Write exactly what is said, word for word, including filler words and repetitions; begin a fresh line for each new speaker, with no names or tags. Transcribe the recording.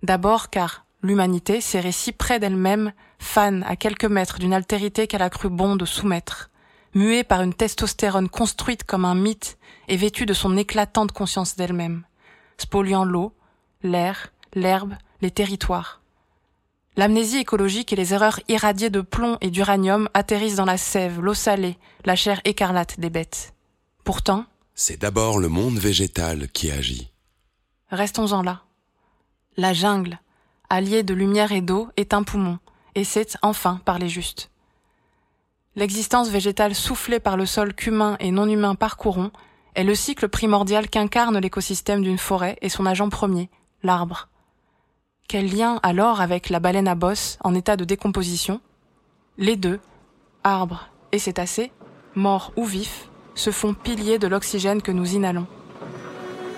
D'abord car l'humanité, ses récits près d'elle-même, fan à quelques mètres d'une altérité qu'elle a cru bon de soumettre, muée par une testostérone construite comme un mythe et vêtue de son éclatante conscience d'elle-même, spoliant l'eau, l'air, l'herbe, les territoires. L'amnésie écologique et les erreurs irradiées de plomb et d'uranium atterrissent dans la sève, l'eau salée, la chair écarlate des bêtes. Pourtant,
c'est d'abord le monde végétal qui agit.
Restons-en là. La jungle, alliée de lumière et d'eau, est un poumon, et c'est enfin parler juste. L'existence végétale soufflée par le sol qu'humains et non-humains parcourront est le cycle primordial qu'incarne l'écosystème d'une forêt et son agent premier, l'arbre. Quel lien alors avec la baleine à bosse en état de décomposition ? Les deux, arbres et cétacés, morts ou vifs, se font piliers de l'oxygène que nous inhalons.